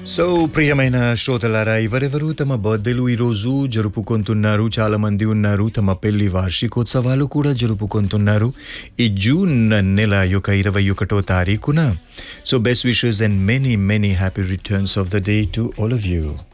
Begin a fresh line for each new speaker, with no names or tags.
so ప్రియమైన శ్రోతలారా ఎవరెవరు తమ బర్త్డేలు ఈరోజు జరుపుకుంటున్నారు చాలా మంది ఉన్నారు తమ పెళ్లి వార్షికోత్సవాలు కూడా జరుపుకుంటున్నారు ఈ జూన్ నెల యొక్క 21వ తారీఖున so best wishes and many many happy returns of the day to all of you